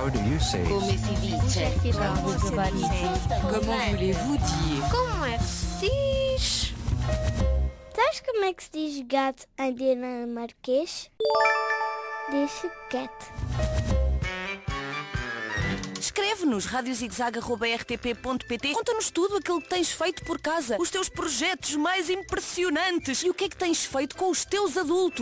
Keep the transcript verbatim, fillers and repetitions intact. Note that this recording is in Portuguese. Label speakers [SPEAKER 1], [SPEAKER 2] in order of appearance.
[SPEAKER 1] How do you say?
[SPEAKER 2] Come si dice? Comment voulez-vous dire?
[SPEAKER 3] Como é que se diz? Sabes como é que se diz gato em dinamarquês? Diz-se cat.
[SPEAKER 4] Escreve-nos rádio zigzag arroba r t p ponto p t. Conta-nos tudo aquilo que tens feito por casa, os teus projetos mais impressionantes e o que é que tens feito com os teus adultos.